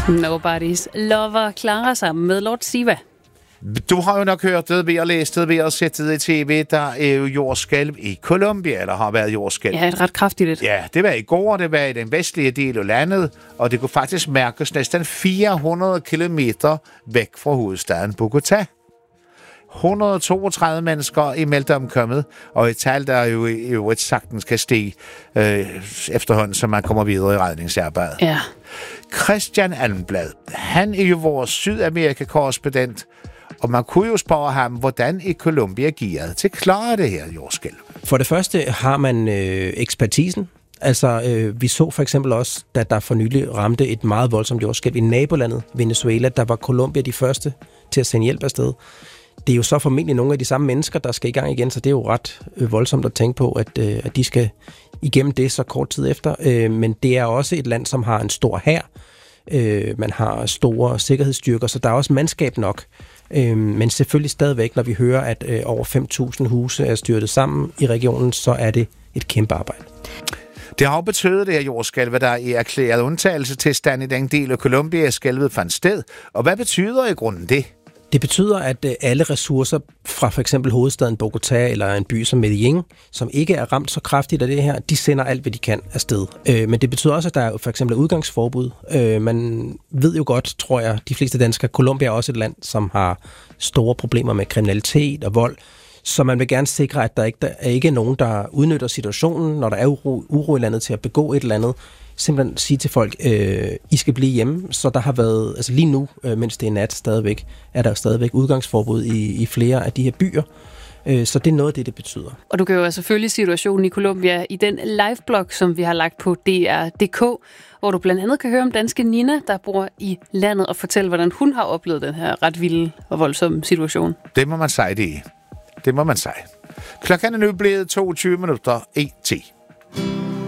Nobody's Lover klarer sig med Lord Siva. Du har jo nok hørt det ved at læse det, ved at sætte det i tv. Der er jo jordskælv i Colombia, eller har været jordskælv. Ja, et ret kraftigt et. Ja, det var i går, det var i den vestlige del af landet, og det kunne faktisk mærkes næsten 400 kilometer væk fra hovedstaden Bogotá. 132 mennesker er meldt omkommet, og et tal, der jo et sagtens kan stige efterhånden, så man kommer videre i redningsarbejdet. Ja. Christian Almblad, han er jo vores Sydamerika-korrespondent, og man kunne jo spørge ham, hvordan er Colombia gearet til at klare det her jordskælv? For det første har man ekspertisen. Altså, vi så for eksempel også, da der for nylig ramte et meget voldsomt jordskælv i nabolandet Venezuela, der var Colombia de første til at sende hjælp afsted. Det er jo så formentlig nogle af de samme mennesker, der skal i gang igen, så det er jo ret voldsomt at tænke på, at de skal igennem det så kort tid efter. Men det er også et land, som har en stor hær. Man har store sikkerhedsstyrker, så der er også mandskab nok. Men selvfølgelig stadigvæk, når vi hører, at over 5.000 huse er styrtet sammen i regionen, så er det et kæmpe arbejde. Det har jo betydet det her jordskælv, hvad der er erklæret undtagelse til stand i den del af Colombia, skælvet fandt sted. Og hvad betyder i grunden det? Det betyder, at alle ressourcer fra for eksempel hovedstaden Bogotá eller en by som Medellín, som ikke er ramt så kraftigt af det her, de sender alt, hvad de kan afsted. Men det betyder også, at der er for eksempel udgangsforbud. Man ved jo godt, tror jeg, de fleste danskere, Colombia er også et land, som har store problemer med kriminalitet og vold. Så man vil gerne sikre, at der ikke er nogen, der udnytter situationen, når der er uro i landet til at begå et eller andet. Simpelthen sige til folk, I skal blive hjemme. Så der har været, altså lige nu, mens det er nat stadigvæk, er der jo udgangsforbud i flere af de her byer. Så det er noget af det betyder. Og du kan jo selvfølgelig situationen i Colombia i den liveblog, som vi har lagt på DR.dk, hvor du blandt andet kan høre om danske Nina, der bor i landet, og fortælle, hvordan hun har oplevet den her ret vilde og voldsomme situation. Det må man sige det. Det må man sige. Klokken er nu blevet 22 minutter i 10.